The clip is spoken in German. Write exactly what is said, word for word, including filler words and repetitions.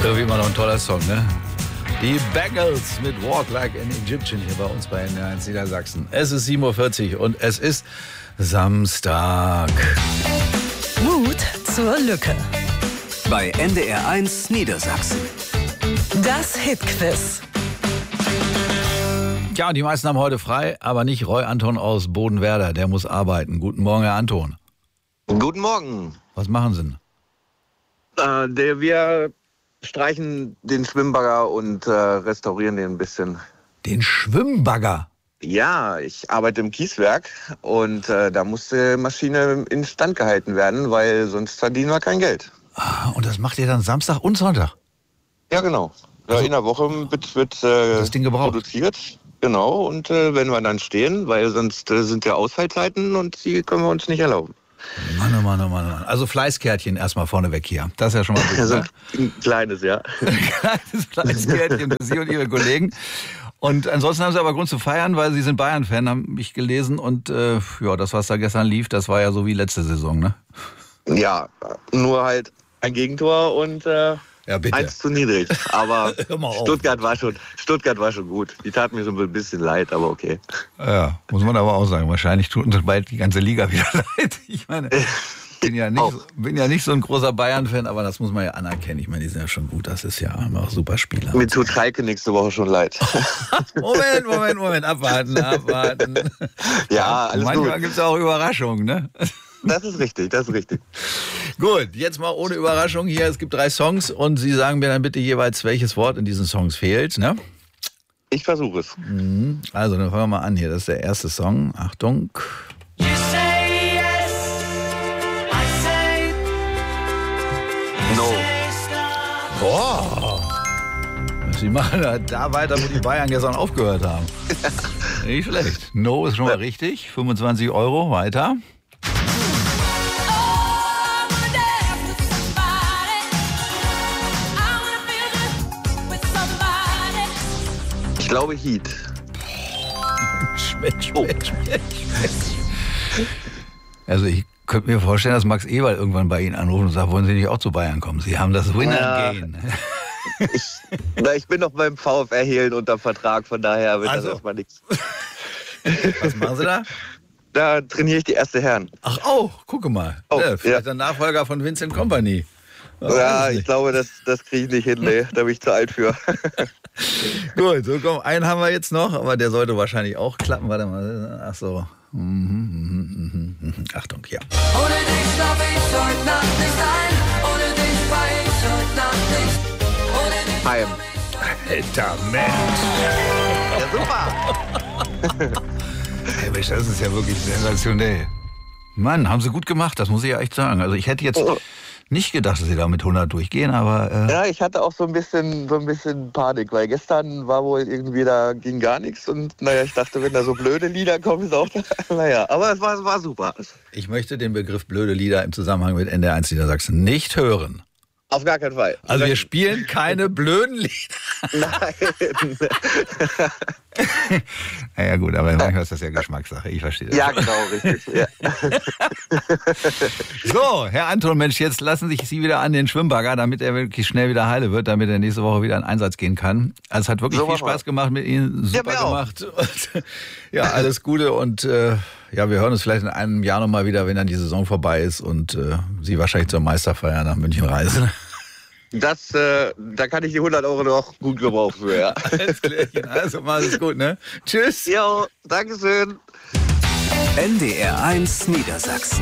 Irgendwie immer noch ein toller Song, ne? Die Bangles mit Walk Like an Egyptian hier bei uns bei N D R eins Niedersachsen. Es ist sieben Uhr vierzig und es ist Samstag. Mut zur Lücke. Bei N D R eins Niedersachsen. Das Hitquiz. Ja, die meisten haben heute frei, aber nicht Roy Anton aus Bodenwerder. Der muss arbeiten. Guten Morgen, Herr Anton. Guten Morgen. Was machen Sie denn? Äh, der, wir streichen den Schwimmbagger und äh, restaurieren den ein bisschen. Den Schwimmbagger? Ja, ich arbeite im Kieswerk und äh, da muss die Maschine instand gehalten werden, weil sonst verdienen wir kein Geld. Ah, und das macht ihr dann Samstag und Sonntag? Ja, genau. Ja, Also, in der Woche wird, wird äh, das Ding gebraucht. produziert. Genau, und äh, wenn wir dann stehen, weil sonst äh, sind ja Ausfallzeiten und die können wir uns nicht erlauben. Mann, oh Mann, oh Mann, oh Mann. Also Fleißkärtchen erstmal vorneweg hier. Das ist ja schon mal gut. Also Ne? ein kleines, ja. Ein kleines Fleißkärtchen für Sie und Ihre Kollegen. Und ansonsten haben Sie aber Grund zu feiern, weil Sie sind Bayern-Fan, haben mich gelesen. Und äh, ja, das, was da gestern lief, das war ja so wie letzte Saison, ne? Ja, nur halt ein Gegentor und äh, Ja, bitte. eins zu niedrig. Aber Hör mal auf. Stuttgart war schon, Stuttgart war schon gut. Die tat mir so ein bisschen leid, aber okay. Ja, muss man aber auch sagen. Wahrscheinlich tut uns bald die ganze Liga wieder leid. Ich meine, bin ja nicht, Auch. so, bin ja nicht so ein großer Bayern-Fan, aber das muss man ja anerkennen. Ich meine, die sind ja schon gut. Das ist ja immer auch super Spieler. Mir tut Schalke nächste Woche schon leid. Moment, Moment, Moment. Abwarten, abwarten. Ja, alles Manchmal gut. gibt es auch Überraschungen, ne? Das ist richtig, das ist richtig. Gut, jetzt mal ohne Überraschung hier. Es gibt drei Songs und Sie sagen mir dann bitte jeweils, welches Wort in diesen Songs fehlt, ne? Ich versuche es. Also, dann fangen wir mal an hier. Das ist der erste Song. Achtung. No. Boah. Sie machen da weiter, wo die Bayern gestern aufgehört haben. Nicht schlecht. No ist schon mal richtig. fünfundzwanzig Euro. Weiter. Ich glaube Heat. Mensch, Mensch, Mensch, Mensch. Also ich könnte mir vorstellen, dass Max Eberl irgendwann bei Ihnen anruft und sagt, wollen Sie nicht auch zu Bayern kommen? Sie haben das Winner-Gehen. Ja. Ich, na, ich bin noch beim VfR Hehlen unter Vertrag, von daher wird Also. das erstmal nichts. Was machen Sie da? Da trainiere ich die erste Herren. Ach, auch. Gucke mal. Oh, ja, vielleicht ja. ein Nachfolger von Vincent Kompany. Man Ja, weiß es ich nicht. glaube, das, das kriege ich nicht hin. Nee, da bin ich zu alt für. Gut, so komm, einen haben wir jetzt noch, aber der sollte wahrscheinlich auch klappen. Warte mal. Ach so. Mhm, mhm, mhm, mhm. Achtung, ja. Ohne dich schlaf ich heute Nacht nicht ein. Ohne dich war ich heute Nacht nicht. Ohne dich Heim. Alter Mensch. Ja, super. Hey, Mensch, das ist ja wirklich sensationell. Mann, haben Sie gut gemacht, das muss ich ja echt sagen. Also ich hätte jetzt nicht gedacht, dass Sie da mit hundert durchgehen, aber... Äh, Ja, ich hatte auch so ein bisschen, so ein bisschen Panik, weil gestern war wohl irgendwie, da ging gar nichts und naja, ich dachte, wenn da so blöde Lieder kommen, ist auch, naja, aber es war, es war super. ich möchte den Begriff blöde Lieder im Zusammenhang mit N D R eins Niedersachsen nicht hören. Auf gar keinen Fall. Also wir spielen keine blöden Lieder. Nein. Naja gut, aber manchmal ist das ja Geschmackssache, ich verstehe das. Ja, genau, richtig. Ja. So, Herr Anton, Mensch, jetzt lassen sich Sie wieder an den Schwimmbagger, damit er wirklich schnell wieder heile wird, damit er nächste Woche wieder in Einsatz gehen kann. Also es hat wirklich So viel machen wir. Spaß gemacht mit Ihnen, super mir auch. gemacht. Und, ja, alles Gute und äh, ja, wir hören uns vielleicht in einem Jahr nochmal wieder, wenn dann die Saison vorbei ist und äh, Sie wahrscheinlich zur Meisterfeier nach München reisen. Das, äh, da kann ich die hundert Euro noch gut gebrauchen für, ja. Alles klärchen, also mach es gut, ne? Tschüss. Jo, Dankeschön. N D R eins Niedersachsen.